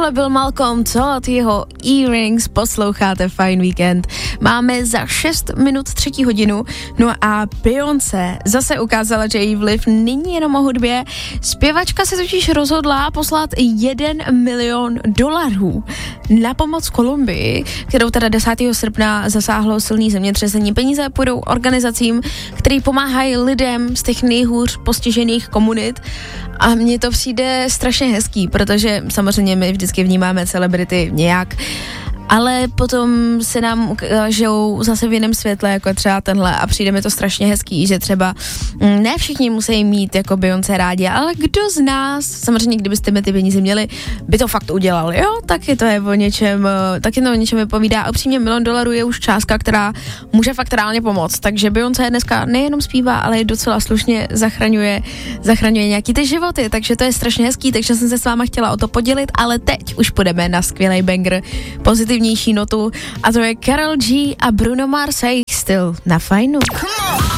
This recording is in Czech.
Tohle byl Malcolm Todd, jeho Earrings, posloucháte Fajn víkend. Máme za 6 minut 3. hodinu, no a Beyoncé zase ukázala, že její vliv není jenom o hudbě. Zpěvačka se totiž rozhodla poslat $1 milion na pomoc Kolumbii, kterou teda 10. srpna zasáhlo silný zemětřesení. Peníze půjdou organizacím, které pomáhají lidem z těch nejhůř postižených komunit. A mně to přijde strašně hezký, protože samozřejmě my vždycky vnímáme celebrity nějak, ale potom se nám ukážou zase v jiném světle, jako třeba tenhle, a přijde mi to strašně hezký, že třeba ne všichni musí mít jako Beyoncé rádi, ale kdo z nás, samozřejmě kdybyste mi ty peníze měli, by to fakt udělal, jo? Taky to je o něčem, taky to o něčem vypovídá. A upřímně $1 milion je už částka, která může fakt reálně pomoct, takže Beyoncé dneska nejenom zpívá, ale i docela slušně zachraňuje nějaký ty životy, takže to je strašně hezký, takže jsem se s váma chtěla o to podělit, ale teď už půjdeme na skvělý banger, pozitivnější notu, a to je Karol G a Bruno Mars a jejich styl na Fajnu.